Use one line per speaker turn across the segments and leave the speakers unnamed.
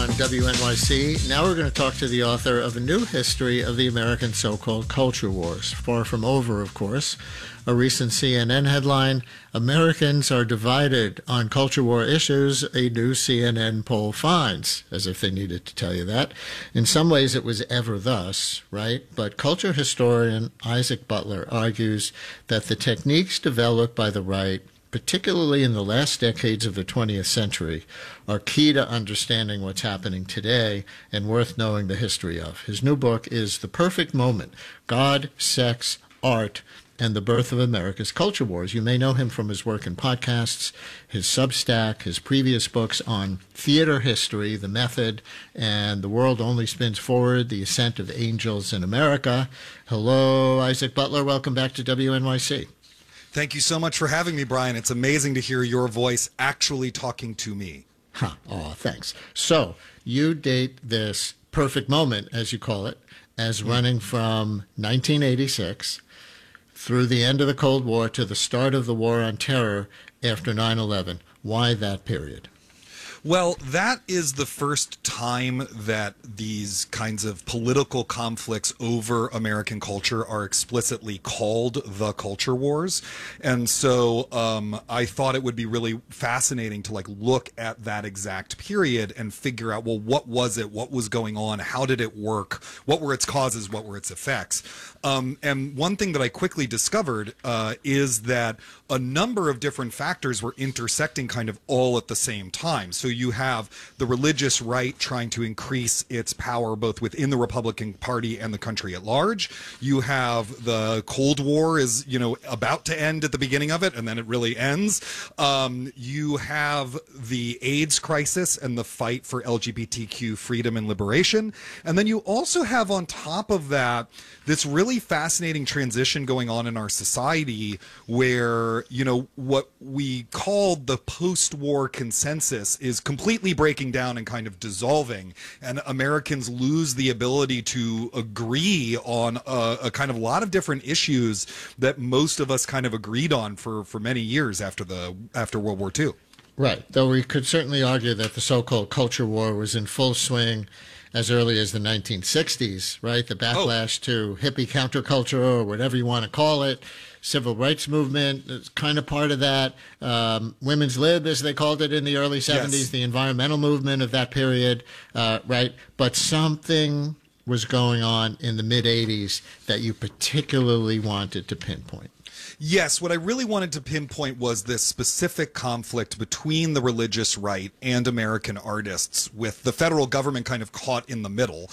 on WNYC. Now we're going to talk to the author of A New History of the American So-Called Culture Wars. Far from over, of course. A recent CNN headline, Americans are divided on culture war issues, a new CNN poll finds, as if they needed to tell you that. In some ways it was ever thus, right? But culture historian Isaac Butler argues that the techniques developed by the right, particularly in the last decades of the 20th century, are key to understanding what's happening today and worth knowing the history of. His new book is The Perfect Moment, God, Sex, Art, and the Birth of America's Culture Wars. You may know him from his work in podcasts, his Substack, his previous books on theater history, The Method, and The World Only Spins Forward, The Ascent of Angels in America. Hello, Isaac Butler. Welcome back to WNYC.
Thank you so much for having me, Brian. It's amazing to hear your voice actually talking to me.
Oh, thanks. So you date this perfect moment, as you call it, as running from 1986 through the end of the Cold War to the start of the War on Terror after 9/11. Why that period?
Well, that is the first time that these kinds of political conflicts over American culture are explicitly called the culture wars. And so I thought it would be really fascinating to look at that exact period and figure out, well, what was it? What was going on? How did it work? What were its causes? What were its effects? And one thing that I quickly discovered is that a number of different factors were intersecting kind of all at the same time. So you have the religious right trying to increase its power both within the Republican Party and the country at large. You have the Cold War is, about to end at the beginning of it, and then it really ends. You have the AIDS crisis and the fight for LGBTQ freedom and liberation. And then you also have on top of that this really fascinating transition going on in our society where, what we called the post-war consensus is completely breaking down and kind of dissolving, and Americans lose the ability to agree on a kind of a lot of different issues that most of us kind of agreed on for many years after World War II.
Right, though we could certainly argue that the so-called culture war was in full swing as early as the 1960s, right? The backlash to hippie counterculture, or whatever you want to call it, civil rights movement is kind of part of that. Women's lib, as they called it in the early 70s, yes. The environmental movement of that period, right? But something was going on in the mid-80s that you particularly wanted to pinpoint.
Yes, what I really wanted to pinpoint was this specific conflict between the religious right and American artists, with the federal government kind of caught in the middle,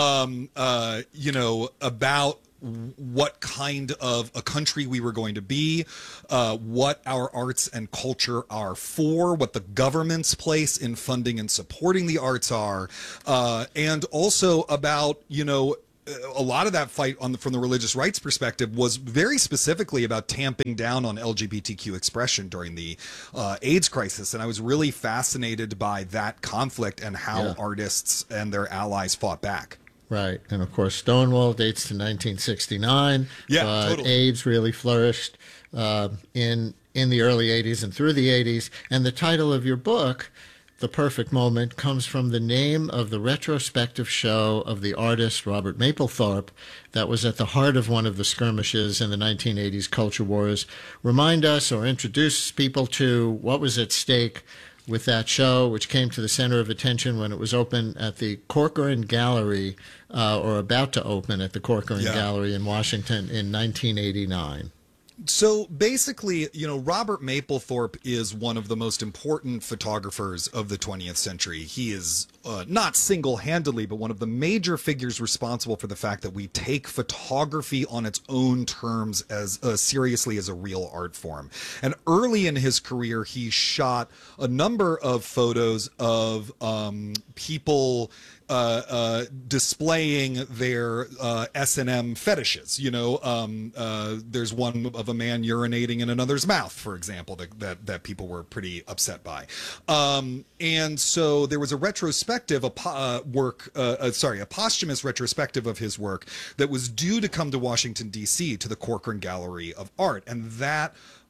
about what kind of a country we were going to be, what our arts and culture are for, what the government's place in funding and supporting the arts are, and also about, a lot of that fight from the religious rights perspective was very specifically about tamping down on LGBTQ expression during the AIDS crisis. And I was really fascinated by that conflict and how artists and their allies fought back.
Right. And of course, Stonewall dates to 1969.
Yeah,
but
totally.
AIDS really flourished in the early 80s and through the 80s. And the title of your book, The Perfect Moment, comes from the name of the retrospective show of the artist Robert Mapplethorpe that was at the heart of one of the skirmishes in the 1980s culture wars. Remind us or introduce people to what was at stake with that show, which came to the center of attention when it was open at the Corcoran Gallery, or about to open at the Corcoran Gallery in Washington in 1989.
So basically, Robert Mapplethorpe is one of the most important photographers of the 20th century. He is not single-handedly, but one of the major figures responsible for the fact that we take photography on its own terms as seriously as a real art form. And early in his career, he shot a number of photos of people displaying their S&M fetishes. There's one of a man urinating in another's mouth, for example, that people were pretty upset by. And so there was a retrospective, a posthumous retrospective of his work that was due to come to Washington, D.C., to the Corcoran Gallery of Art. And that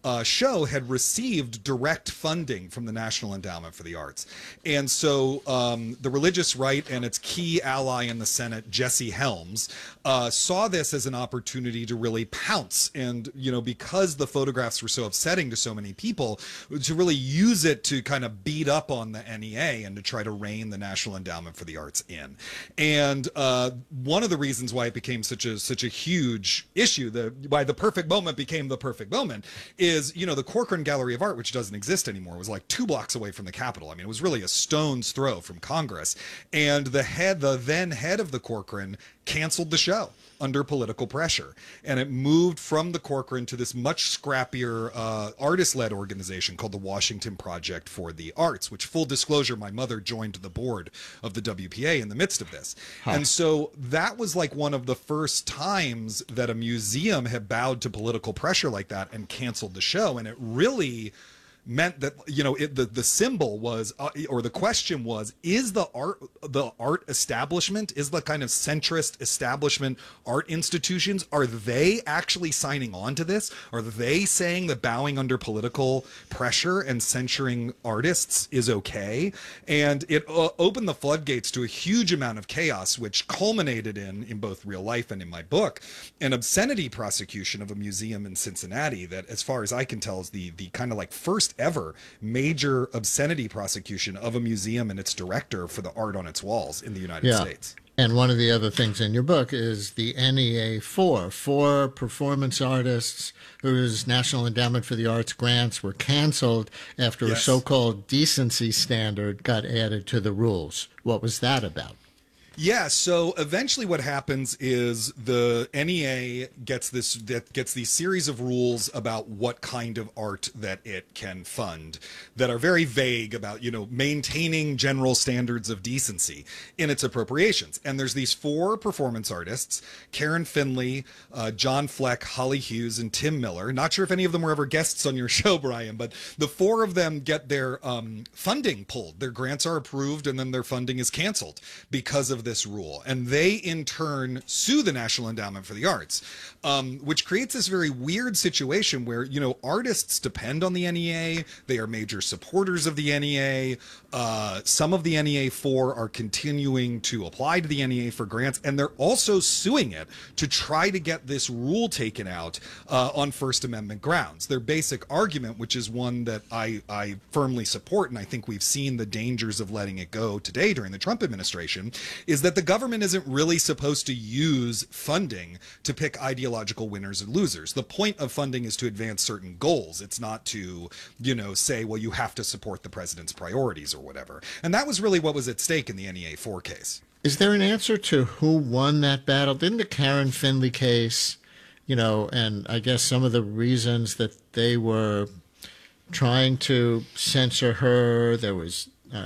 show had received direct funding from the National Endowment for the Arts. And so the religious right and its key ally in the Senate, Jesse Helms, saw this as an opportunity to really pounce and, because the photographs were so upsetting to so many people, to really use it to kind of beat up on the NEA and to try to rein the National Endowment for the Arts in. And one of the reasons why it became such a huge issue, why the perfect moment became the perfect moment, is, the Corcoran Gallery of Art, which doesn't exist anymore, was like 2 blocks away from the Capitol. I mean, it was really a stone's throw from Congress. And the then head of the Corcoran canceled the show under political pressure. And it moved from the Corcoran to this much scrappier artist-led organization called the Washington Project for the Arts, which, full disclosure, my mother joined the board of the WPA in the midst of this. And so that was like one of the first times that a museum had bowed to political pressure like that and canceled the show. And it really meant that, the symbol was, or the question was, is the art establishment, is the kind of centrist establishment art institutions, are they actually signing on to this? Are they saying that bowing under political pressure and censuring artists is okay? And it opened the floodgates to a huge amount of chaos, which culminated in both real life and in my book, an obscenity prosecution of a museum in Cincinnati that, as far as I can tell, is the kind of like first ever major obscenity prosecution of a museum and its director for the art on its walls in the United States.
And one of the other things in your book is the NEA 4 performance artists whose National Endowment for the Arts grants were canceled after a so-called decency standard got added to the rules. What was that about?
Yeah, so eventually what happens is the NEA gets these series of rules about what kind of art that it can fund that are very vague about, maintaining general standards of decency in its appropriations. And there's these 4 performance artists, Karen Finley, John Fleck, Holly Hughes, and Tim Miller. Not sure if any of them were ever guests on your show, Brian, but the 4 of them get their funding pulled. Their grants are approved and then their funding is canceled because of this rule, and they in turn sue the National Endowment for the Arts, which creates this very weird situation where artists depend on the NEA. They are major supporters of the NEA. Some of the NEA 4 are continuing to apply to the NEA for grants, and they're also suing it to try to get this rule taken out on First Amendment grounds. Their basic argument, which is one that I firmly support, and I think we've seen the dangers of letting it go today during the Trump administration, is that the government isn't really supposed to use funding to pick ideological winners and losers. The point of funding is to advance certain goals. It's not to, say, well, you have to support the president's priorities or whatever. And that was really what was at stake in the NEA 4 case.
Is there an answer to who won that battle? Didn't the Karen Finley case, and I guess some of the reasons that they were trying to censor her, there was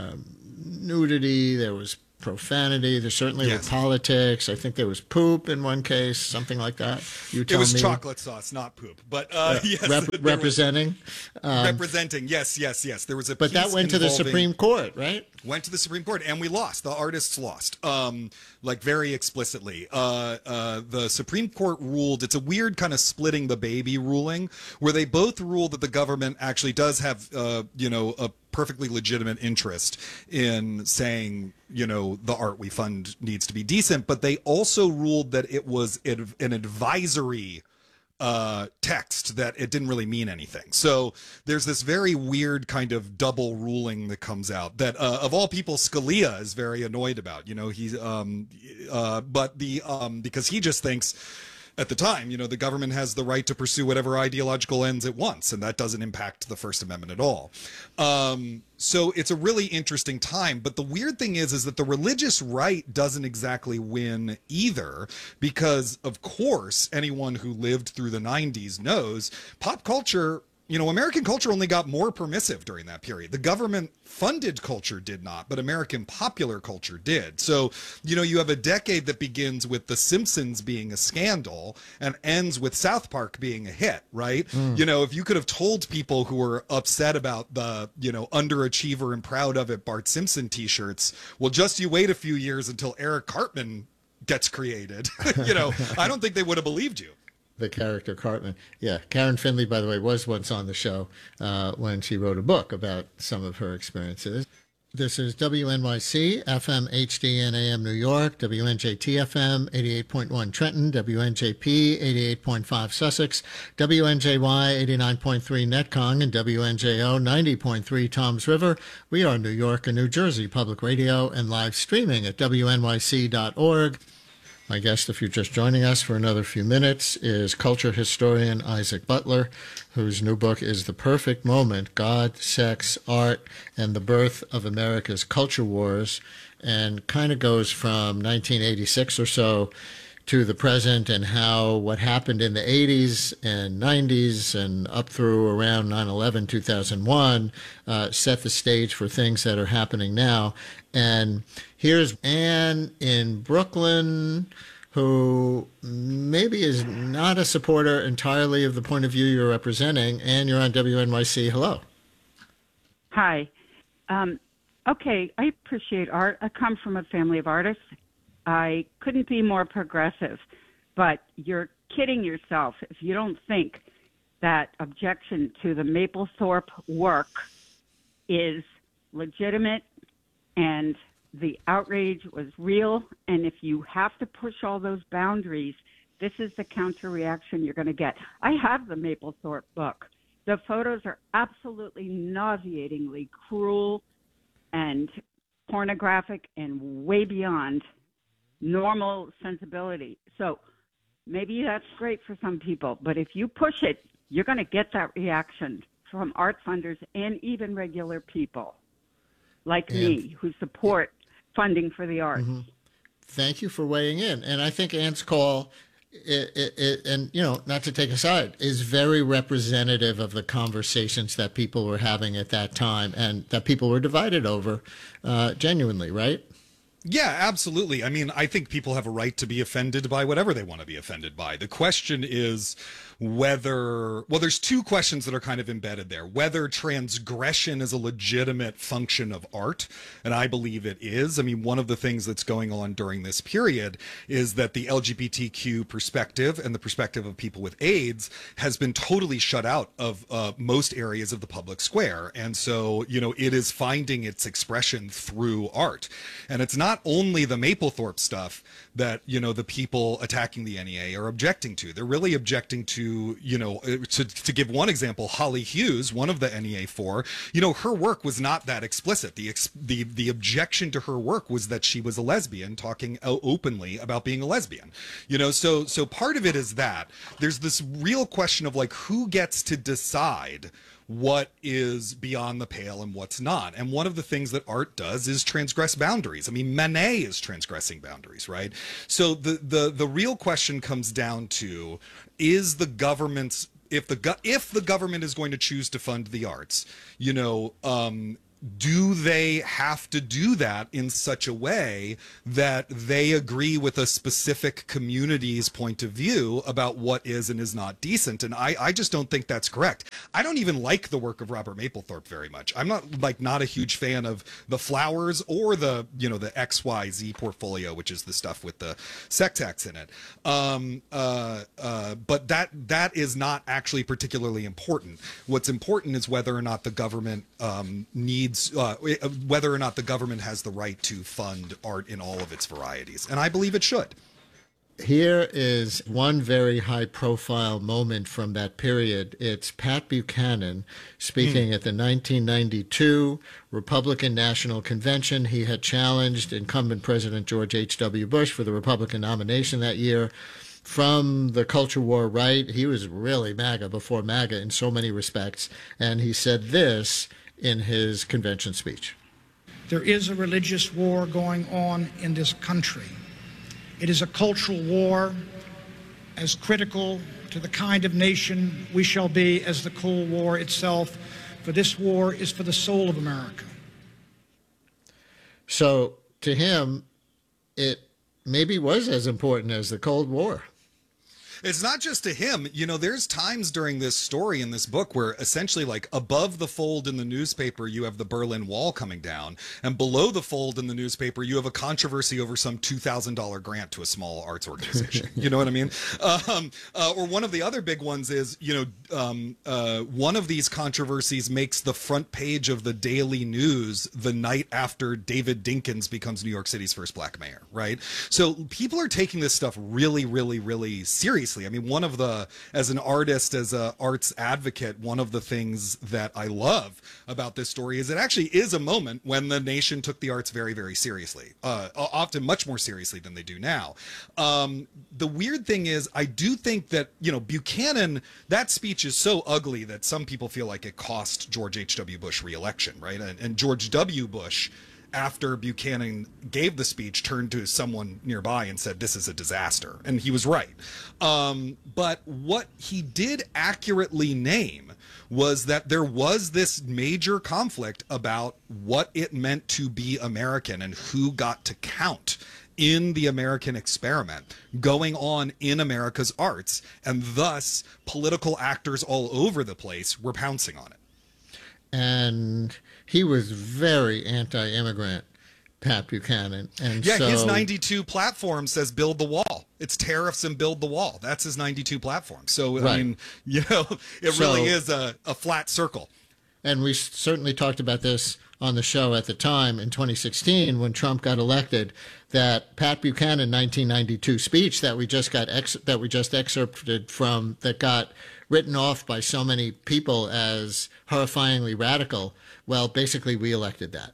nudity, there was profanity, there certainly were politics. I think there was poop in one case, something like that.
It was chocolate sauce, not poop. But yes,
representing.
Representing, yes. There was a
but that went to the Supreme Court, right?
Went to the Supreme Court, and we lost. The artists lost, very explicitly. The Supreme Court ruled, it's a weird kind of splitting the baby ruling, where they both ruled that the government actually does have, a perfectly legitimate interest in saying, the art we fund needs to be decent, but they also ruled that it was an advisory text, that it didn't really mean anything. So there's this very weird kind of double ruling that comes out that, of all people, Scalia is very annoyed about. Because he just thinks, at the time, the government has the right to pursue whatever ideological ends it wants, and that doesn't impact the First Amendment at all. So it's a really interesting time. But the weird thing is that the religious right doesn't exactly win either, because, of course, anyone who lived through the 90s knows pop culture, American culture only got more permissive during that period. The government funded culture did not, but American popular culture did. So, you have a decade that begins with The Simpsons being a scandal and ends with South Park being a hit, right? If you could have told people who were upset about the, underachiever and proud of it Bart Simpson t-shirts, well, just you wait a few years until Eric Cartman gets created, I don't think they would have believed you.
the character Cartman. Yeah, Karen Finley, by the way, was once on the show when she wrote a book about some of her experiences. This is WNYC, FM, HD, and AM New York, WNJT FM, 88.1 Trenton, WNJP, 88.5 Sussex, WNJY, 89.3 Netcong, and WNJO, 90.3 Toms River. We are New York and New Jersey Public Radio and live streaming at WNYC.org. My guest, if you're just joining us for another few minutes, is culture historian Isaac Butler, whose new book is The Perfect Moment, God, Sex, Art, and the Birth of America's Culture Wars, and kind of goes from 1986 or so to the present and how what happened in the 80s and 90s and up through around 9/11, 2001 set the stage for things that are happening now. And here's Anne in Brooklyn, who maybe is not a supporter entirely of the point of view you're representing. Anne, you're on WNYC. Hello.
Hi. Okay, I appreciate art. I come from a family of artists. I couldn't be more progressive, but you're kidding yourself if you don't think that objection to the Mapplethorpe work is legitimate and the outrage was real. And if you have to push all those boundaries, this is the counter reaction you're going to get. I have the Mapplethorpe book. The photos are absolutely nauseatingly cruel and pornographic and way beyond normal sensibility. So maybe that's great for some people, but if you push it, you're going to get that reaction from art funders and even regular people like me who support funding for the arts.
Mm-hmm. Thank you for weighing in. And I think Anne's call, and, you know, not to take a side, is very representative of the conversations that people were having at that time and that people were divided over genuinely, right?
Yeah, absolutely. I mean, I think people have a right to be offended by whatever they want to be offended by. The question is whether, well, there's two questions that are kind of embedded there. Whether transgression is a legitimate function of art, and I believe it is. I mean, one of the things that's going on during this period is that the LGBTQ perspective and the perspective of people with AIDS has been totally shut out of most areas of the public square. And so, you know, it is finding its expression through art. And it's not only the Mapplethorpe stuff that, you know, the people attacking the NEA are objecting to. They're really objecting to, you know, to give one example, Holly Hughes, one of the NEA 4, you know, her work was not that explicit. The objection to her work was that she was a lesbian, talking openly about being a lesbian, you know, so part of it is that there's this real question of like, who gets to decide what is beyond the pale and what's not. And one of the things that art does is transgress boundaries. I mean, Manet is transgressing boundaries, right? So the real question comes down to, is the government's, if the government is going to choose to fund the arts, you know, do they have to do that in such a way that they agree with a specific community's point of view about what is and is not decent? And I just don't think that's correct. I don't even like the work of Robert Mapplethorpe very much. I'm not a huge fan of The Flowers or the, you know, the XYZ portfolio, which is the stuff with the sex acts in it. But that is not actually particularly important. What's important is whether or not the government needs whether or not the government has the right to fund art in all of its varieties. And I believe it should.
Here is one very high-profile moment from that period. It's Pat Buchanan speaking at the 1992 Republican National Convention. He had challenged incumbent President George H.W. Bush for the Republican nomination that year. From the culture war right, he was really MAGA before MAGA in so many respects. And he said this in his convention speech.
There is a religious war going on in this country. It is a cultural war as critical to the kind of nation we shall be as the Cold War itself, for this war is for the soul of America.
So to him, it maybe was as important as the Cold War.
It's not just to him. You know, there's times during this story in this book where essentially, like, above the fold in the newspaper, you have the Berlin Wall coming down, and below the fold in the newspaper, you have a controversy over some $2,000 grant to a small arts organization. You know what I mean? Or one of the other big ones is, you know, one of these controversies makes the front page of the Daily News the night after David Dinkins becomes New York City's first black mayor, right? So people are taking this stuff really, really, really seriously. I mean, one of the, as an artist, as an arts advocate, one of the things that I love about this story is it actually is a moment when the nation took the arts very, very seriously, often much more seriously than they do now. The weird thing is, I do think that, you know, Buchanan, that speech is so ugly that some people feel like it cost George H.W. Bush re-election, right? And George W. Bush, after Buchanan gave the speech, turned to someone nearby and said, "This is a disaster." And he was right. But what he did accurately name was that there was this major conflict about what it meant to be American and who got to count in the American experiment going on in America's arts. And thus, political actors all over the place were pouncing on it.
And he was very anti-immigrant, Pat Buchanan. And
yeah,
so,
his 92 platform says build the wall. It's tariffs and build the wall. That's his 92 platform. So, right. I mean, you know, it really is a flat circle.
And we certainly talked about this on the show at the time in 2016 when Trump got elected, that Pat Buchanan 1992 speech that we just excerpted from, that got written off by so many people as horrifyingly radical. Well, basically, we elected that.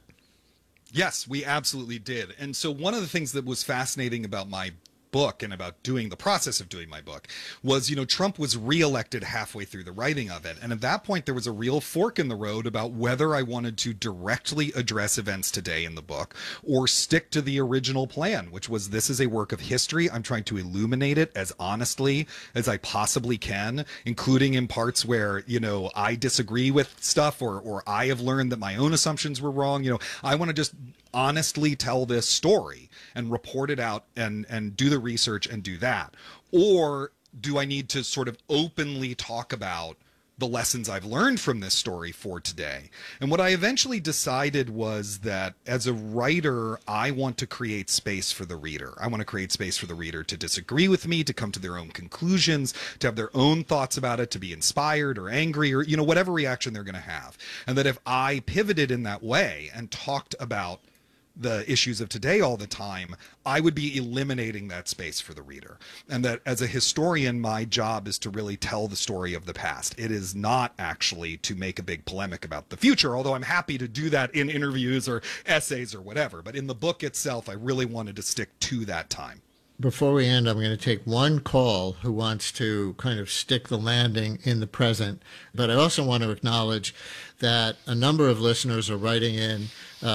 Yes, we absolutely did. And so one of the things that was fascinating about my book and about doing the process of doing my book was, you know, Trump was reelected halfway through the writing of it. And at that point, there was a real fork in the road about whether I wanted to directly address events today in the book or stick to the original plan, which was, this is a work of history. I'm trying to illuminate it as honestly as I possibly can, including in parts where, you know, I disagree with stuff or I have learned that my own assumptions were wrong. You know, I want to just honestly tell this story and report it out and do the research and do that? Or do I need to sort of openly talk about the lessons I've learned from this story for today? And what I eventually decided was that as a writer, I want to create space for the reader. I want to create space for the reader to disagree with me, to come to their own conclusions, to have their own thoughts about it, to be inspired or angry or, you know, whatever reaction they're going to have. And that if I pivoted in that way and talked about the issues of today all the time, I would be eliminating that space for the reader. And that as a historian, my job is to really tell the story of the past. It is not actually to make a big polemic about the future, although I'm happy to do that in interviews or essays or whatever. But in the book itself, I really wanted to stick to that time.
Before we end, I'm going to take one call who wants to kind of stick the landing in the present. But I also want to acknowledge that a number of listeners are writing in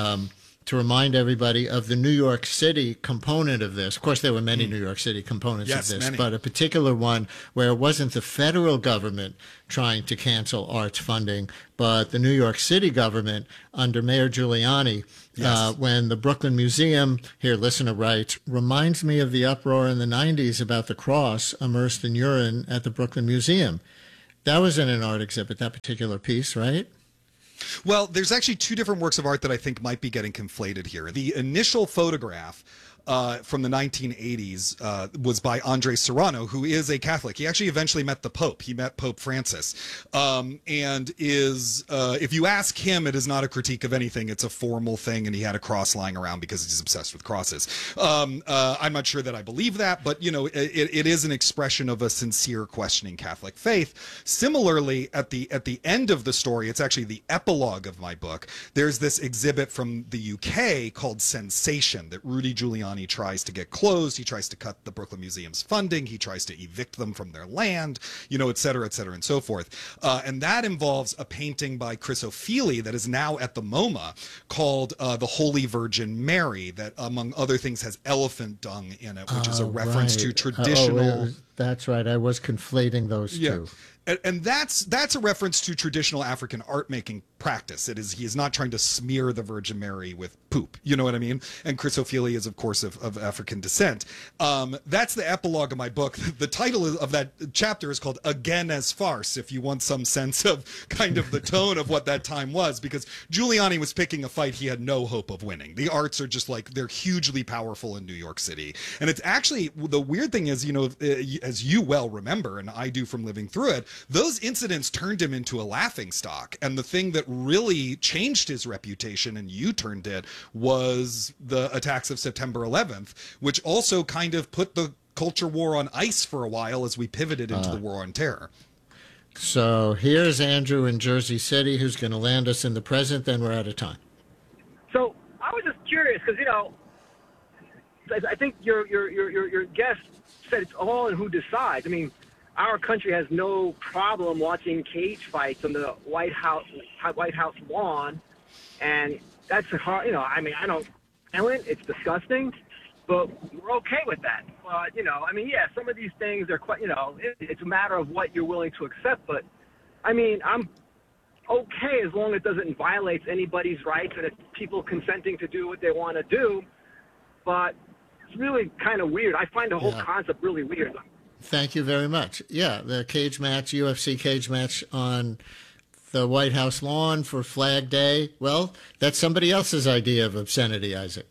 to remind everybody of the New York City component of this. Of course, there were many New York City components of this, but a particular one where it wasn't the federal government trying to cancel arts funding, but the New York City government under Mayor Giuliani, when the Brooklyn Museum, here listener writes, reminds me of the uproar in the 90s about the cross immersed in urine at the Brooklyn Museum. That was in an art exhibit, that particular piece, right?
Well, there's actually two different works of art that I think might be getting conflated here. The initial photograph from the 1980s was by Andre Serrano, who is a Catholic. He actually eventually met the Pope. He met Pope Francis, and is, if you ask him, it is not a critique of anything. It's a formal thing, and he had a cross lying around because he's obsessed with crosses. I'm not sure that I believe that, but, you know, it is an expression of a sincere questioning Catholic faith. Similarly, at the end of the story, it's actually the epilogue of my book, there's this exhibit from the UK called Sensation that Rudy Giuliani tries to get closed. He tries to cut the Brooklyn Museum's funding. He tries to evict them from their land, you know, et cetera, and so forth. And that involves a painting by Chris O'Feely that is now at the MoMA called The Holy Virgin Mary, that, among other things, has elephant dung in it, which is a reference to traditional...
That's right. I was conflating those two.
And that's a reference to traditional African art making practice. He is not trying to smear the Virgin Mary with poop. You know what I mean? And Chrysophilia is, of course, of African descent. That's the epilogue of my book. The title of that chapter is called Again as Farce, if you want some sense of kind of the tone of what that time was, because Giuliani was picking a fight he had no hope of winning. The arts are just like, they're hugely powerful in New York City. And it's actually, the weird thing is, as you well remember, and I do from living through it, those incidents turned him into a laughingstock. And the thing that really changed his reputation, and you turned it, was the attacks of September 11th, which also kind of put the culture war on ice for a while as we pivoted into the war on terror.
So here's Andrew in Jersey City, who's going to land us in the present. Then we're out of time.
So I was just curious because, I think your guest said it's all in who decides. I mean, our country has no problem watching cage fights on the White House lawn, and that's hard. I don't violent. It's disgusting, but we're okay with that. But some of these things are quite. It's a matter of what you're willing to accept. But I'm okay as long as it doesn't violate anybody's rights and it's people consenting to do what they want to do. But it's really kind of weird. I find the whole concept really weird.
Thank you very much. Yeah, the cage match, UFC cage match on the White House lawn for Flag Day. Well, that's somebody else's idea of obscenity, Isaac.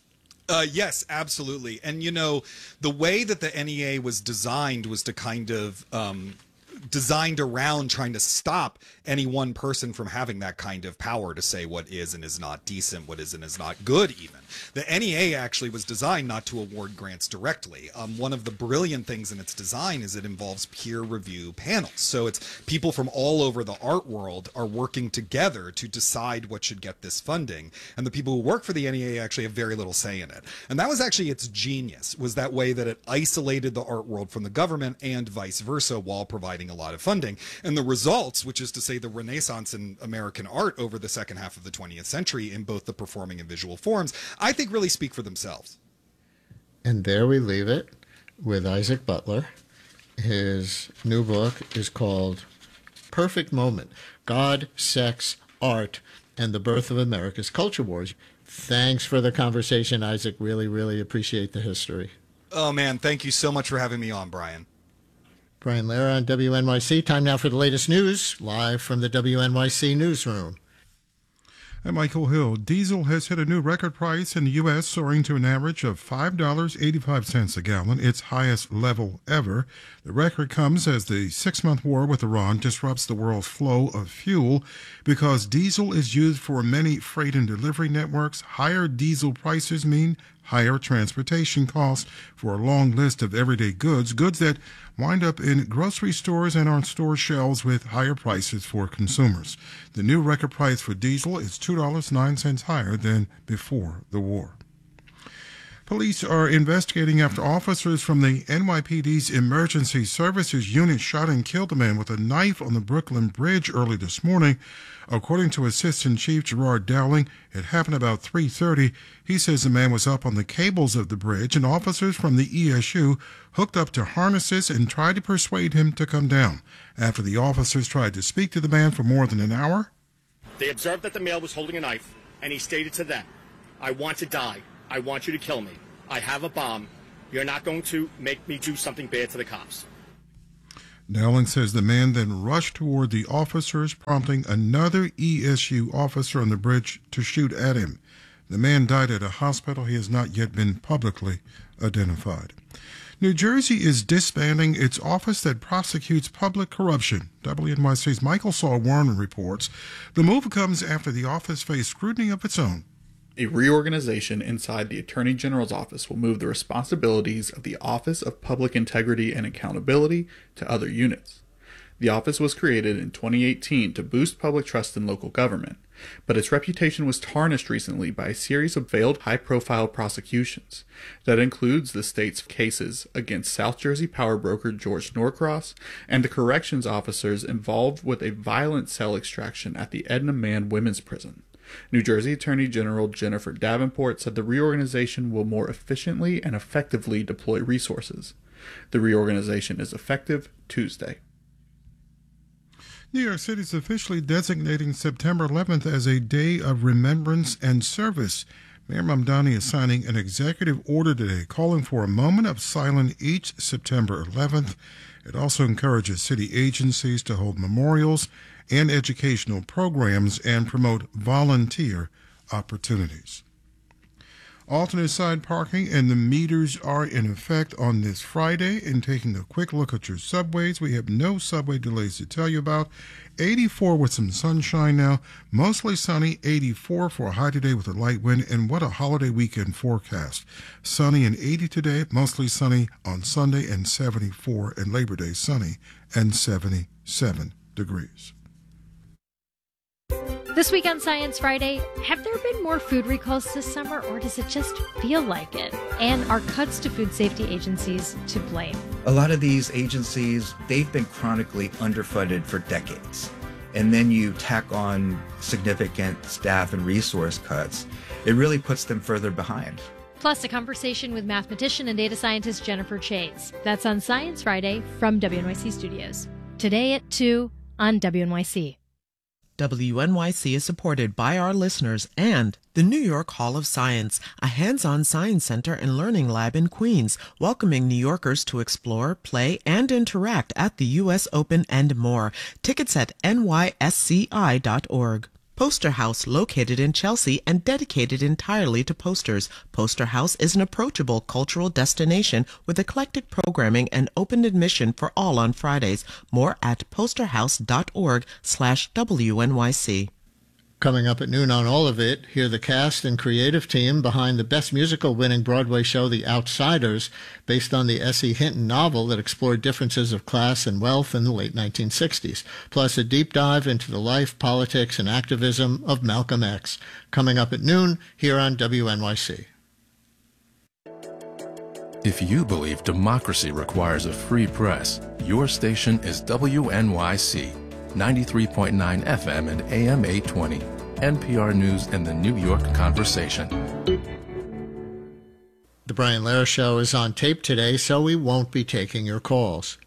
Yes, absolutely. And, the way that the NEA was designed was to kind of designed around trying to stop any one person from having that kind of power to say what is and is not decent, what is and is not good even. The NEA actually was designed not to award grants directly. One of the brilliant things in its design is it involves peer review panels. So it's people from all over the art world are working together to decide what should get this funding. And the people who work for the NEA actually have very little say in it. And that was actually its genius, was that way that it isolated the art world from the government and vice versa while providing a lot of funding. And the results, which is to say the renaissance in American art over the second half of the 20th century in both the performing and visual forms, I think really speak for themselves.
And there we leave it with Isaac Butler. His new book is called Perfect Moment: God, Sex, Art, and the Birth of America's Culture Wars. Thanks for the conversation, Isaac. Really, really appreciate the history.
Oh, man. Thank you so much for having me on, Brian.
Brian Lehrer on WNYC. Time now for the latest news, live from the WNYC newsroom.
I'm Michael Hill. Diesel has hit a new record price in the U.S., soaring to an average of $5.85 a gallon, its highest level ever. The record comes as the 6-month war with Iran disrupts the world's flow of fuel. Because diesel is used for many freight and delivery networks, higher diesel prices mean higher transportation costs for a long list of everyday goods that wind up in grocery stores and on store shelves with higher prices for consumers. The new record price for diesel is $2.09 higher than before the war. Police are investigating after officers from the NYPD's Emergency Services Unit shot and killed a man with a knife on the Brooklyn Bridge early this morning. According to Assistant Chief Gerard Dowling, it happened about 3:30. He says the man was up on the cables of the bridge, and officers from the ESU hooked up to harnesses and tried to persuade him to come down. After the officers tried to speak to the man for more than an hour,
they observed that the male was holding a knife, and he stated to them, "I want to die. I want you to kill me. I have a bomb. You're not going to make me do something bad to the cops."
Dowling says the man then rushed toward the officers, prompting another ESU officer on the bridge to shoot at him. The man died at a hospital. He has not yet been publicly identified. New Jersey is disbanding its office that prosecutes public corruption. WNYC's Michael Saul Warren reports. The move comes after the office faced scrutiny of its own.
A reorganization inside the Attorney General's office will move the responsibilities of the Office of Public Integrity and Accountability to other units. The office was created in 2018 to boost public trust in local government, but its reputation was tarnished recently by a series of failed high-profile prosecutions. That includes the state's cases against South Jersey power broker George Norcross and the corrections officers involved with a violent cell extraction at the Edna Mann Women's Prison. New Jersey Attorney General Jennifer Davenport said the reorganization will more efficiently and effectively deploy resources. The reorganization is effective Tuesday.
New York City is officially designating September 11th as a day of remembrance and service. Mayor Mamdani is signing an executive order today calling for a moment of silence each September 11th. It also encourages city agencies to hold memorials and educational programs and promote volunteer opportunities. Alternate side parking and the meters are in effect on this Friday. And taking a quick look at your subways, we have no subway delays to tell you about. 84 with some sunshine now, mostly sunny. 84 for a high today with a light wind, and what a holiday weekend forecast. Sunny and 80 today, mostly sunny on Sunday, and 74, and Labor Day sunny and 77 degrees.
This week on Science Friday, have there been more food recalls this summer, or does it just feel like it? And are cuts to food safety agencies to blame?
A lot of these agencies, they've been chronically underfunded for decades. And then you tack on significant staff and resource cuts, it really puts them further behind.
Plus, a conversation with mathematician and data scientist Jennifer Chase. That's on Science Friday from WNYC Studios. Today at 2 on WNYC.
WNYC is supported by our listeners and the New York Hall of Science, a hands-on science center and learning lab in Queens, welcoming New Yorkers to explore, play, and interact at the U.S. Open and more. Tickets at nysci.org. Poster House, located in Chelsea and dedicated entirely to posters. Poster House is an approachable cultural destination with eclectic programming and open admission for all on Fridays. More at posterhouse.org/WNYC.
Coming up at noon on All of It, hear the cast and creative team behind the Best Musical winning Broadway show The Outsiders, based on the S.E. Hinton novel that explored differences of class and wealth in the late 1960s, plus a deep dive into the life, politics, and activism of Malcolm X. Coming up at noon here on WNYC.
If you believe democracy requires a free press, your station is WNYC, 93.9 FM and AM 820. NPR News and the New York Conversation.
The Brian Lehrer Show is on tape today, so we won't be taking your calls.